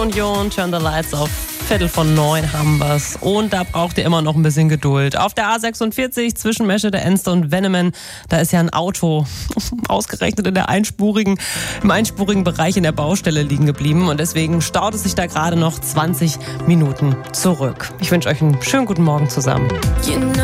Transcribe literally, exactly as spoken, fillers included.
Union, Turn the Lights auf Viertel von neun haben wir's. Und da braucht ihr immer noch ein bisschen Geduld. Auf der A sechsundvierzig zwischen Meschede-Enste und Wennemen, da ist ja ein Auto ausgerechnet in der einspurigen, im einspurigen Bereich in der Baustelle liegen geblieben. Und deswegen staut es sich da gerade noch zwanzig Minuten zurück. Ich wünsche euch einen schönen guten Morgen zusammen. You know